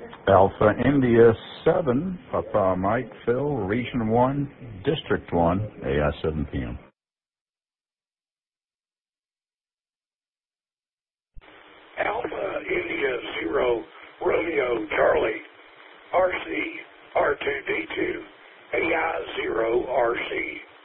Alpha India 7, Papa Mike Phil, Region 1, District 1, AI 7 p.m. Alpha India 0, Romeo Charlie, RC, R2D2, AI 0 RC.